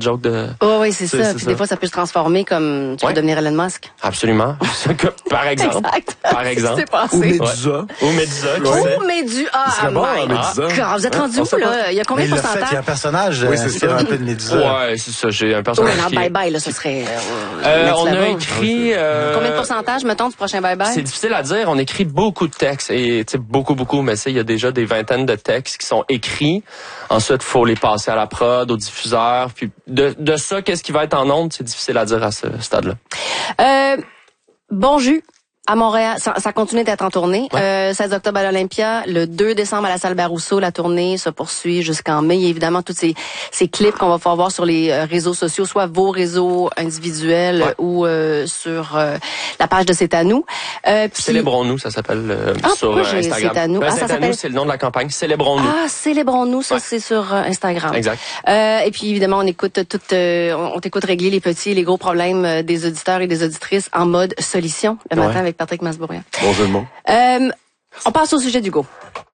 joke de... Oh, oui, c'est ça. Puis des fois, ça peut se transformer comme tu peux devenir Elon Musk. Absolument. Par exemple. Exact. Par exemple. Passé. Ou Médusa. Ou Médusa, qui Oh, sait. Médusa. Il serait bon, Médusa. Vous êtes rendu où, là? Il y a combien de Il l'a fait, pourcentage? il y a un personnage inspiré un peu de Médusa. Ouais, c'est ça. J'ai un personnage Oui, qui... bye-bye, là, ce serait... on a écrit... Combien de pourcentage, mettons, du prochain bye-bye? C'est difficile à dire. On écrit beaucoup de textes. Et, tu sais, beaucoup, mais il y a déjà des vingtaines de textes qui sont écrits. Ensuite, il faut les passer à la prod, au diffuseur. Puis de ça, qu'est-ce qui va être en ondes, c'est difficile à dire à ce stade-là. Bon jus. À Montréal, ça continue d'être en tournée. 16 octobre à l'Olympia, le 2 décembre à la salle Barousseau, la tournée se poursuit jusqu'en mai. Il y a évidemment tous ces clips qu'on va pouvoir voir sur les réseaux sociaux, soit vos réseaux individuels ou sur la page de C'est à nous. Célébrons-nous, ça s'appelle sur Instagram. C'est à nous. C'est à nous, c'est le nom de la campagne. Célébrons-nous. Ah, Célébrons-nous, ça c'est sur Instagram. Exact. Et puis évidemment, on t'écoute régler les petits et les gros problèmes des auditeurs et des auditrices en mode solution le matin avec Patrick Masbourian. Bonjour le monde. On passe au sujet d'Hugo.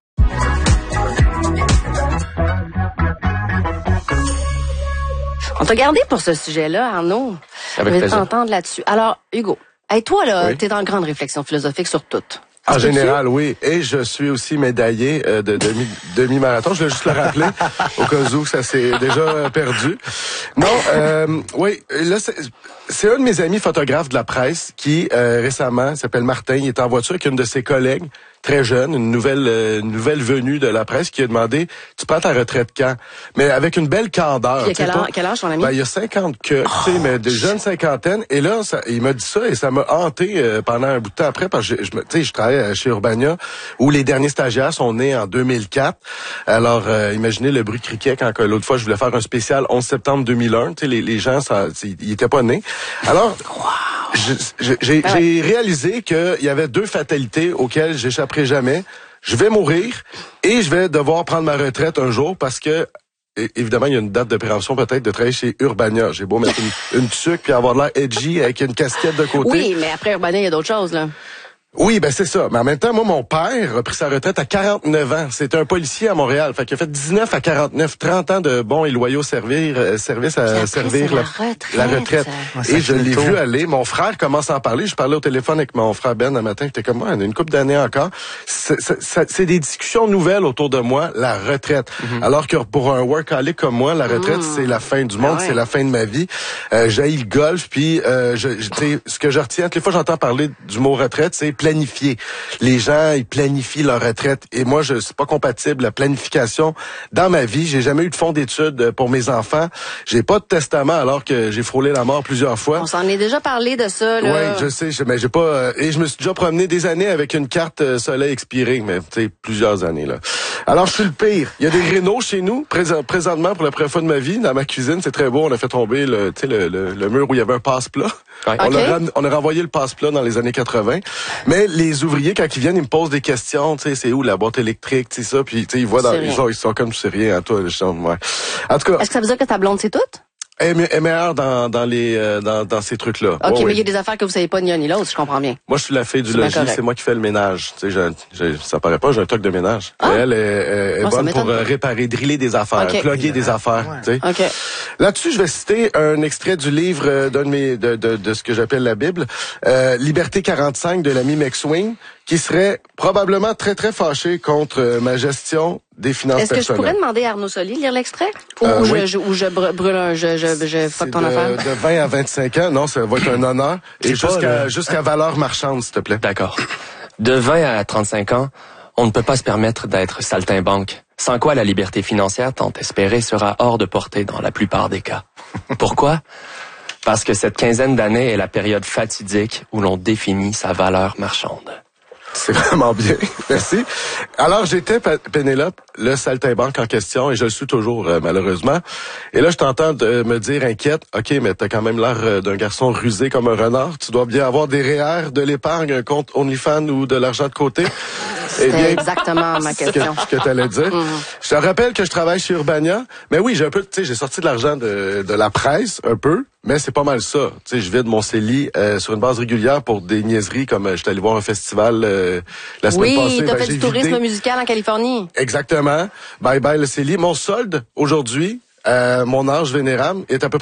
On t'a gardé pour ce sujet-là, Arnaud. Avec plaisir. Je vais plaisir. t'entendre là-dessus. Alors, Hugo, toi, là, t'es dans une grande réflexion philosophique sur tout. En général, oui. Et je suis aussi médaillé de demi-marathon. Je voulais juste le rappeler, au cas où ça s'est déjà perdu. Non, oui, là, c'est un de mes amis photographes de la presse qui, récemment, s'appelle Martin, il est en voiture avec une de ses collègues, très jeune, une nouvelle venue de la presse, qui a demandé, tu prends ta retraite quand? Mais avec une belle candeur. Il y a quel âge ton ami? Ben, il y a 50 tu sais, mais de jeunes cinquantaines. Et là, il m'a dit ça et ça m'a hanté pendant un bout de temps après, parce que je travaille chez Urbania, où les derniers stagiaires sont nés en 2004. Alors, imaginez le bruit de criquet quand l'autre fois, je voulais faire un spécial 11 septembre 2001. Tu sais, les gens, ils étaient pas nés. Alors, j'ai réalisé qu'il y avait deux fatalités auxquelles j'échapperai jamais. Je vais mourir et je vais devoir prendre ma retraite un jour parce que, évidemment, il y a une date de péremption peut-être de travailler chez Urbania. J'ai beau mettre une tuque puis avoir l'air edgy avec une casquette de côté. Oui, mais après Urbania, il y a d'autres choses, là. Oui, ben c'est ça. Mais en même temps, moi, mon père a pris sa retraite à 49 ans. C'était un policier à Montréal. Fait qu'il a fait 19 à 49, 30 ans de bons et loyaux service à servir la retraite. Et je l'ai vu aller. Mon frère commence à en parler. Je parlais au téléphone avec mon frère Ben un matin. J'étais comme moi, on a une couple d'années encore. C'est des discussions nouvelles autour de moi, la retraite. Alors que pour un workaholic comme moi, la retraite, c'est la fin du monde, c'est la fin de ma vie. J'haïs le golf, puis ce que je retiens, toutes les fois que j'entends parler du mot retraite, c'est planifier. Les gens, ils planifient leur retraite. Et moi, c'est pas compatible, la planification. Dans ma vie, j'ai jamais eu de fonds d'études pour mes enfants. J'ai pas de testament alors que j'ai frôlé la mort plusieurs fois. On s'en est déjà parlé de ça, là. Oui, je sais, mais j'ai pas... et je me suis déjà promené des années avec une carte soleil expirée, mais tu sais, plusieurs années, là. Alors, je suis le pire. Il y a des rénaux chez nous, présentement, pour la première fois de ma vie, dans ma cuisine. C'est très beau. On a fait tomber le mur où il y avait un passe-plat. Ouais. On a renvoyé le passe-plat dans les années 80. Mais les ouvriers, quand ils viennent, ils me posent des questions. Tu sais, c'est où la boîte électrique, tu sais ça. Puis, tu sais, ils voient ils sont comme tu sais rien à toi. Ouais. En tout cas. Est-ce que ça veut dire que ta blonde, c'est tout? Elle est meilleure dans ces trucs-là. OK, mais il y a des affaires que vous savez pas ni l'un ni l'autre, je comprends bien. Moi, je suis la fille du logis, c'est moi qui fais le ménage. Tu sais, ça paraît pas, j'ai un truc de ménage. Elle est bonne pour réparer, driller des affaires, plugger des affaires. Tu sais. Okay. Là-dessus, je vais citer un extrait du livre d'un de mes de ce que j'appelle la Bible, Liberté 45 de l'ami McSwing, qui serait probablement très, très fâché contre ma gestion des finances personnelles. Est-ce que je pourrais demander à Arnaud Soli de lire l'extrait? Ou je brûle je fuck ton affaire? De 20 à 25 ans, non, ça va être un honneur. Et jusqu'à valeur marchande, s'il te plaît. D'accord. De 20 à 35 ans, on ne peut pas se permettre d'être saltimbanque. Sans quoi la liberté financière tant espérée sera hors de portée dans la plupart des cas. Pourquoi? Parce que cette quinzaine d'années est la période fatidique où l'on définit sa valeur marchande. C'est vraiment bien. Merci. Alors, j'étais, Pénélope, le saltimbanque en question, et je le suis toujours, malheureusement. Et là, je t'entends me dire, inquiète, OK, mais t'as quand même l'air d'un garçon rusé comme un renard. Tu dois bien avoir des REER, de l'épargne, un compte OnlyFans ou de l'argent de côté. C'est exactement ma question. Ce que t'allais dire. Je te rappelle que je travaille chez Urbania. Mais oui, j'ai un peu, tu sais, j'ai sorti de l'argent de la presse, un peu. Mais c'est pas mal ça. Tu sais, je vide mon CELI sur une base régulière pour des niaiseries comme j'étais allé voir un festival la semaine passée. Oui, t'as fait du tourisme musical en Californie. Exactement. Bye bye le CELI. Mon solde aujourd'hui, mon âge vénérable est à peu près